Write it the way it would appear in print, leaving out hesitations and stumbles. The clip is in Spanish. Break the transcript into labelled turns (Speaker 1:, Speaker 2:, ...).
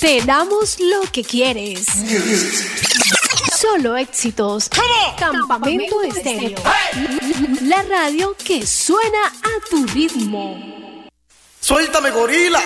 Speaker 1: Te damos lo que quieres. Solo éxitos. Campamento Estéreo. La radio que suena a tu ritmo.
Speaker 2: ¡Suéltame, gorila!